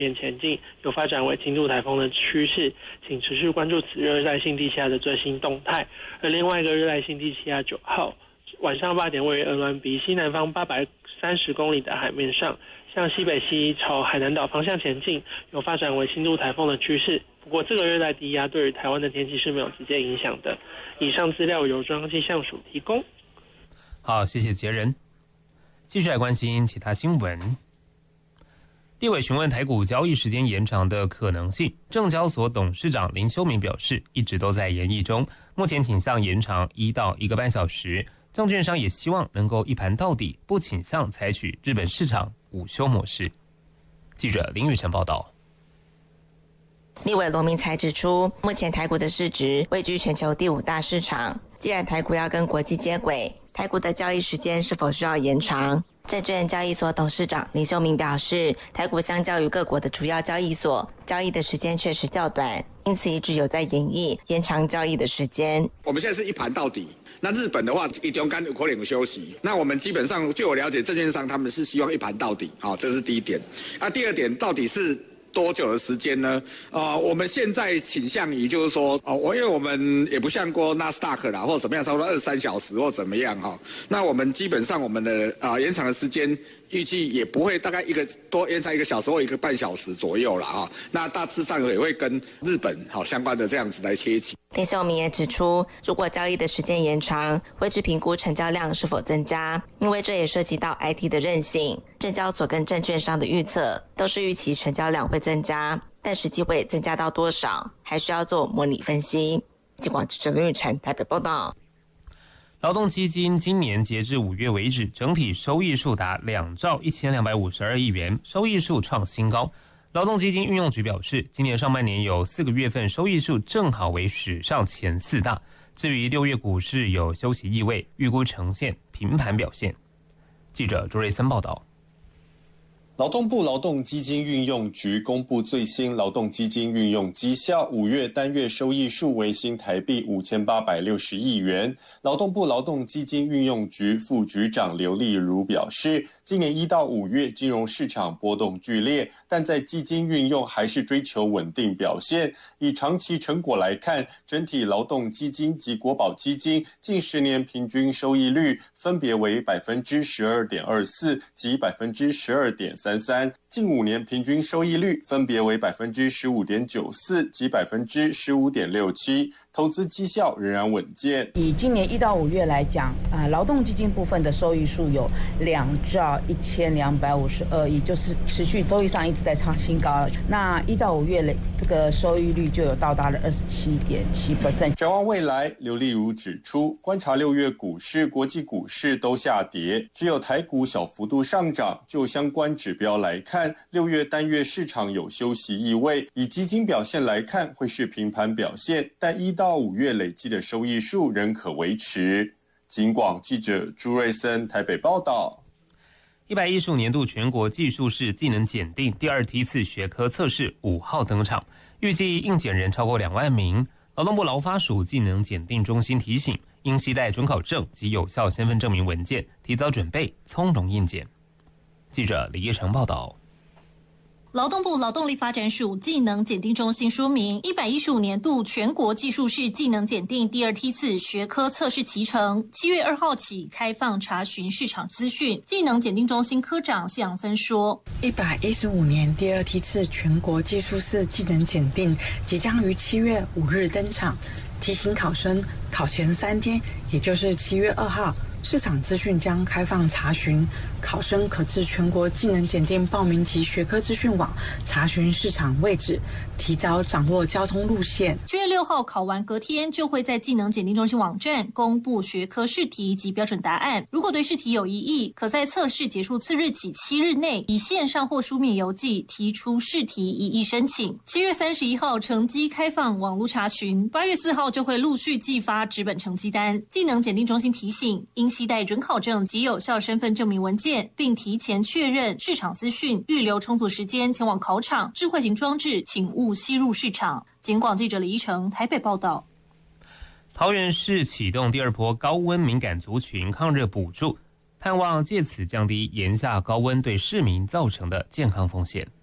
面前进，有发展为轻度台风的趋势，请持续关注此热带性低气压的最新动态。而另外一个热带性低气压9号，晚上8点位于鹅銮鼻西南方830公里的海面上，向西北西朝海南岛方向前进，有发展为轻度台风的趋势。不过这个热带低压对于台湾的天气是没有直接影响的。以上资料由中央气象署提供。 好，谢谢杰仁。继续来关心其他新闻。立委询问台股交易时间延长的可能性，证交所董事长林修明表示，一直都在研议中，目前倾向延长1到1个半小时。证券商也希望能够一盘到底，不倾向采取日本市场午休模式。记者林宇晨报道。 立委罗明才指出，目前台股的市值位居全球第5大市场，既然台股要跟国际接轨，台股的交易时间是否需要延长？证券交易所董事长林修明表示，台股相较于各国的主要交易所，交易的时间确实较短，因此一直有在研议延长交易的时间。 我们现在是一盘到底，那日本的话一中间有可能有休息，那我们基本上据我了解，证券商他们是希望一盘到底，好，这是第一点。第二点到底是多久的时间呢？我们现在倾向于就是说，因为我们也不像过纳斯达克啦，或者怎么样，差不多23小时或怎么样哈。那我们基本上我们的延长的时间预计也不会大概多延长1个小时或1个半小时左右啦哈。那大致上也会跟日本相关的这样子来切齐。 林秀明也指出，如果交易的时间延长，会去评估成交量是否增加，因为这也涉及到 IT 的韧性。证交所跟证券商的预测都是预期成交量会增加，但实际会增加到多少，还需要做模拟分析。尽管记者林宇晨台北报道。 劳动基金今年截至5月为止，整体收益数达2兆1252亿元，收益数创新高。劳动基金运用局表示，今年上半年有4个月份收益数正好为史上前4大。至于6月股市有休息意味，预估呈现平盘表现。记者朱瑞森报道。 劳动部劳动基金运用局公布最新劳动基金运用绩效，5月单月收益数为新台币5860亿元。劳动部劳动基金运用局副局长刘丽如表示，今年1到5月金融市场波动剧烈，但在基金运用还是追求稳定表现。以长期成果来看，整体劳动基金及国保基金近10年平均收益率分别为 12.24% 及 12.33%， 近5年平均收益率分别为 15.94% 及 15.67%， 投资绩效仍然稳健。 以今年1到5月来讲，劳动基金部分的收益数有2兆1252亿，就是持续周益上一直在创新高。那1到5月这个收益率就有到达了 27.7%。 展望未来，刘丽如指出，观察6月股市、国际股市都下跌，只有台股小幅度上涨。就相关指标来看，6月单月市场有休息意味，以基金表现来看会是平盘表现，但1到5月累计的收益数仍可维持。警广记者朱瑞森台北报道。 115年度全国技术士技能检定第2梯次学科测试5号登场，预计应检人超过2万名。劳动部劳发署技能检定中心提醒，应携带准考证及有效身份证明文件，提早准备，从容应检。记者李叶成报道。 劳动部劳动力发展署技能检定中心说明，115年度全国技术士技能检定第2梯次学科测试期程，7月2号起开放查询市场资讯。技能检定中心科长谢阳芬说 ，115年第2梯次全国技术士技能检定即将于7月5日登场，提醒考生考前3天，也就是7月2号，市场资讯将开放查询，考生可至全国技能检定报名及学科资讯网查询市场位置，提早掌握交通路线。 7月6号考完隔天就会在技能检定中心网站公布学科试题及标准答案。如果对试题有疑义，可在测试结束次日起7日内，以线上或书面邮寄提出试题一意申请。7月31号成绩开放网络查询，8月4号就会陆续寄发纸本成绩单。技能检定中心提醒，应携带准考证及有效身份证明文件，并提前确认市场资讯，预留充足时间前往考场。智慧型装置请勿吸入市场。警广记者李依成台北报道。 桃园市启动第2波高温敏感族群抗热补助，盼望借此降低炎夏高温对市民造成的健康风险。